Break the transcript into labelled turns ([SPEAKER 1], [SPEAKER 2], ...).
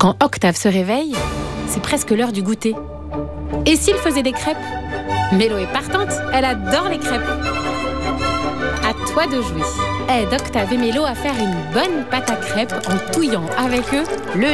[SPEAKER 1] Quand Octave se réveille, c'est presque l'heure du goûter. Et s'il faisait des crêpes? Mélo est partante, elle adore les crêpes. À toi de jouer. Aide Octave et Mélo à faire une bonne pâte à crêpes en touillant avec eux le